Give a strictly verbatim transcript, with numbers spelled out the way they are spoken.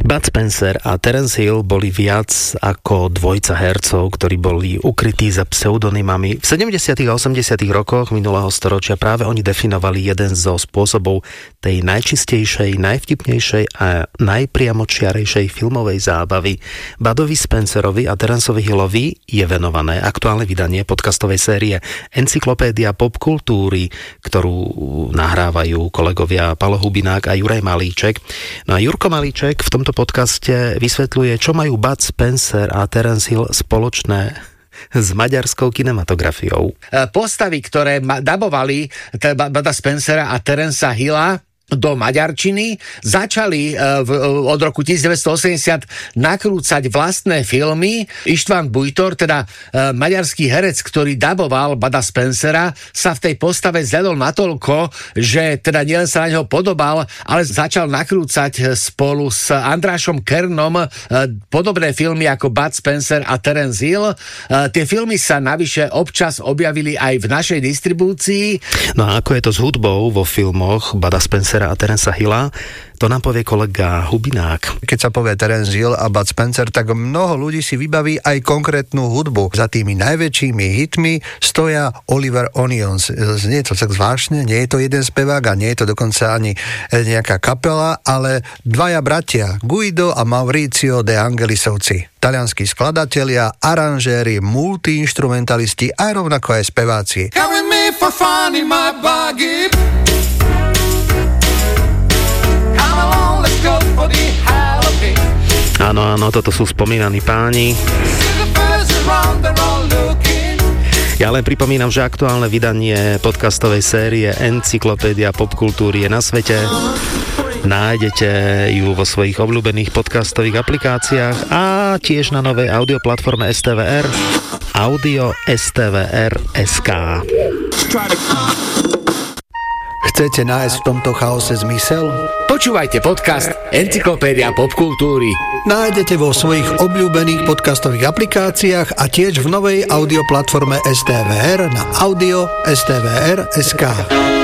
Bud Spencer a Terence Hill boli viac ako dvojica hercov, ktorí boli ukrytí za pseudonymami. V sedemdesiatych a osemdesiatych rokoch minulého storočia práve oni definovali jeden zo spôsobov tej najčistejšej, najvtipnejšej a najpriamočiarejšej filmovej zábavy. Budovi Spencerovi a Terenceovi Hillovi je venované aktuálne vydanie podcastovej série Encyklopédia popkultúry, ktorú nahrávajú kolegovia Paolo Hubinák a Juraj Malíček. No a Jurko Malíček v tomto podcaste vysvetľuje, čo majú Bud Spencer a Terence Hill spoločné s maďarskou kinematografiou. Postavy, ktoré dabovali Buda Spencera a Terencea Hilla do maďarčiny, začali v, od roku devätnásťstoosemdesiat nakrúcať vlastné filmy. Ištván Bujtor, teda maďarský herec, ktorý daboval Buda Spencera, sa v tej postave zľadol natoľko, že teda nielen sa na neho podobal, ale začal nakrúcať spolu s Andrášom Kernom podobné filmy ako Bud Spencer a Terence Hill. Tie filmy sa navyše občas objavili aj v našej distribúcii. No a ako je to s hudbou vo filmoch Buda Spencera a Terencea Hilla, to nám povie kolega Hubinák. Keď sa povie Terence Hill a Bud Spencer, tak mnoho ľudí si vybaví aj konkrétnu hudbu. Za tými najväčšími hitmi stoja Oliver Onions. Nie je to tak zvláštne, nie je to jeden spevák a nie je to dokonca ani nejaká kapela, ale dvaja bratia, Guido a Mauricio de Angelisovci. Talianskí skladatelia, aranžéri, multiinstrumentalisti a rovnako aj speváci. Come with me for fun in my buggy. Áno, áno, toto sú spomínaní páni. Ja len pripomínam, že aktuálne vydanie podcastovej série Encyklopédia popkultúry je na svete. Nájdete ju vo svojich obľúbených podcastových aplikáciách a tiež na novej audioplatforme es té vé er Audio es té vé er bodka es ká. Chcete nájsť v tomto chaose zmysel? Počúvajte podcast Encyklopédia popkultúry. Nájdete vo svojich obľúbených podcastových aplikáciách a tiež v novej audioplatforme es té vé er na Audio es té vé er bodka es ká.